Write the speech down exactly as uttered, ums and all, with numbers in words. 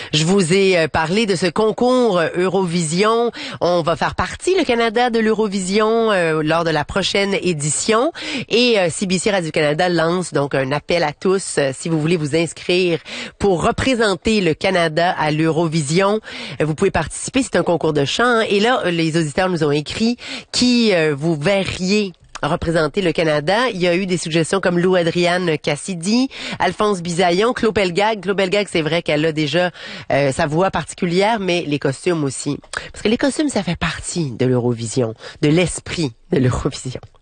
Je vous ai euh, parlé de ce concours Eurovision. On va faire partie, le Canada, de l'Eurovision euh, lors de la prochaine édition. Et euh, C B C Radio-Canada lance donc un appel à tous, euh, si vous voulez vous inscrire pour représenter le Canada à l'Eurovision. Euh, vous pouvez participer, c'est un concours de chant. Hein. Et là, les auditeurs nous ont écrit qui euh, vous verriez représenter le Canada. Il y a eu des suggestions comme Lou Adrienne Cassidy, Alphonse Bisaillon, Claude Pelgag. Claude Pelgag, c'est vrai qu'elle a déjà euh, sa voix particulière, mais les costumes aussi. Parce que les costumes, ça fait partie de l'Eurovision, de l'esprit de l'Eurovision.